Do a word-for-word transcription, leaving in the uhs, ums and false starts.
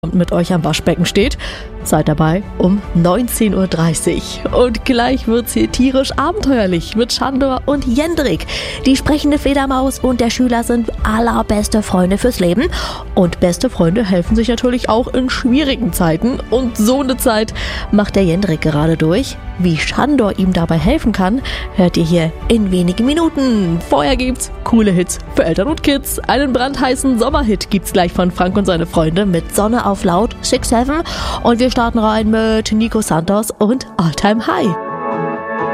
mit euch am Waschbecken steht. Seid dabei um neunzehn Uhr dreißig. Und gleich wird's hier tierisch abenteuerlich mit Sándor und Jendrik. Die sprechende Fledermaus und der Schüler sind allerbeste Freunde fürs Leben. Und beste Freunde helfen sich natürlich auch in schwierigen Zeiten. Und so eine Zeit macht der Jendrik gerade durch. Wie Sándor ihm dabei helfen kann, hört ihr hier in wenigen Minuten. Vorher gibt's coole Hits für Eltern und Kids. Einen brandheißen Sommerhit gibt's gleich von Frank und seine Freunde mit Sonne auf laut, Six Seven. Und wir starten rein mit Nico Santos und All Time High.